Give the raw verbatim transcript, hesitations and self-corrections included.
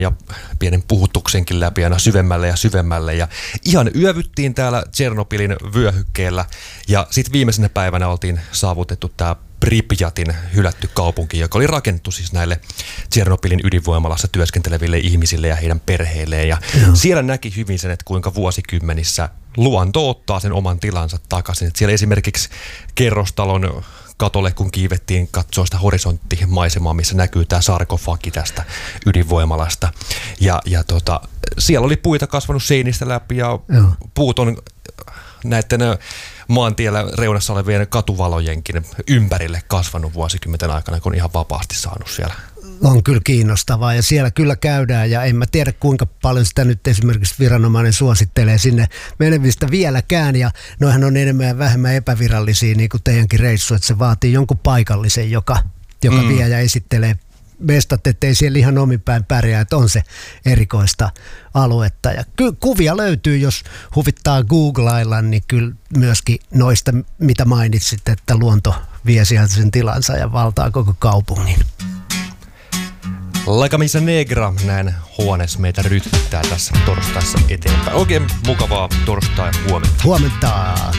ja pienen puhutuksenkin läpi aina syvemmälle ja syvemmälle. Ja ihan yövyttiin täällä Tšernobylin vyöhykkeellä ja sitten viimeisenä päivänä oltiin saavutettu tämä Pripjatin hylätty kaupunki, joka oli rakennettu siis näille Tšernobylin ydinvoimalassa työskenteleville ihmisille ja heidän perheilleen. Ja Joo. siellä näki hyvin sen, että kuinka vuosikymmenissä luonto ottaa sen oman tilansa takaisin. Että siellä esimerkiksi kerrostalon katolle, kun kiivettiin katsoa sitä horisonttimaisemaa, missä näkyy tämä sarkofagi tästä ydinvoimalasta. Ja, ja tota, siellä oli puita kasvanut seinistä läpi ja Joo. puut on näiden maantiellä reunassa olevien katuvalojenkin ympärille kasvanut vuosikymmenten aikana, kun on ihan vapaasti saanut siellä. On kyllä kiinnostavaa ja siellä kyllä käydään ja en mä tiedä kuinka paljon sitä nyt esimerkiksi viranomainen suosittelee sinne menevistä vieläkään ja noihän on enemmän ja vähemmän epävirallisia niin kuin teidänkin reissu, että se vaatii jonkun paikallisen, joka, joka mm. vie ja esittelee mestat, ettei siellä ihan omin päin pärjää, että on se erikoista aluetta. Ja ky- kuvia löytyy, jos huvittaa googlailla, niin kyllä myöskin noista, mitä mainitsit, että luonto vie sieltä sen tilansa ja valtaa koko kaupungin. La Camisa Negra, näin huoneessa meitä rytmittää tässä torstaissa eteenpäin. Oikein mukavaa torstai huomenta. Huomenta.